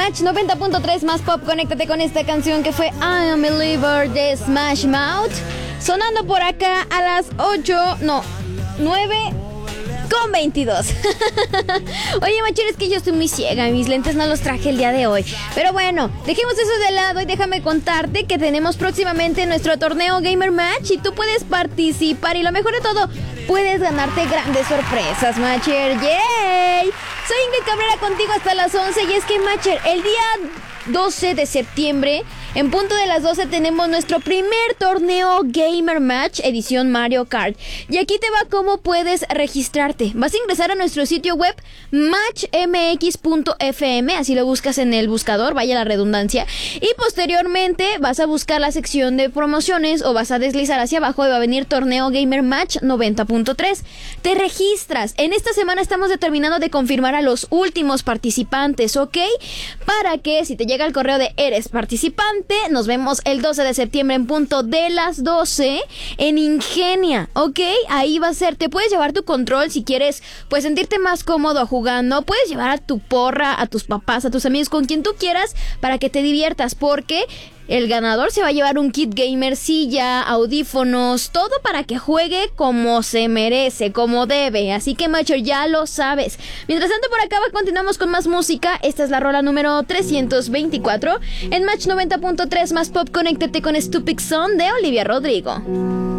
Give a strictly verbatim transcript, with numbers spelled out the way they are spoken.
Match noventa punto tres más pop, conéctate con esta canción que fue I Am a Believer de Smash Mouth. Sonando por acá a las ocho, no, nueve con veintidós. Oye, macheres, que yo estoy muy ciega, mis lentes no los traje el día de hoy. Pero bueno, dejemos eso de lado y déjame contarte que tenemos próximamente nuestro torneo Gamer Match y tú puedes participar y lo mejor de todo, puedes ganarte grandes sorpresas, Matcher. ¡Yay! Soy Ingrid Cabrera contigo hasta las once y es que, Matcher, el día doce de septiembre, en punto de las doce, tenemos nuestro primer torneo Gamer Match edición Mario Kart. Y aquí te va cómo puedes registrarte. Vas a ingresar a nuestro sitio web match m x punto f m, así lo buscas en el buscador, vaya la redundancia, y posteriormente vas a buscar la sección de promociones o vas a deslizar hacia abajo y va a venir torneo Gamer Match noventa punto tres. Te registras. En esta semana estamos determinando de confirmar a los últimos participantes, ¿ok? Para que si te llega el correo de eres participante, nos vemos el doce de septiembre en punto de las doce en Ingenia, ¿ok? Ahí va a ser, te puedes llevar tu control si quieres, pues sentirte más cómodo jugando, puedes llevar a tu porra, a tus papás, a tus amigos, con quien tú quieras para que te diviertas, porque el ganador se va a llevar un kit gamer, silla, audífonos, todo para que juegue como se merece, como debe. Así que, macho, ya lo sabes. Mientras tanto, por acá continuamos con más música. Esta es la rola número trescientos veinticuatro en Match noventa punto tres más pop. Conéctate con Stupid Son de Olivia Rodrigo.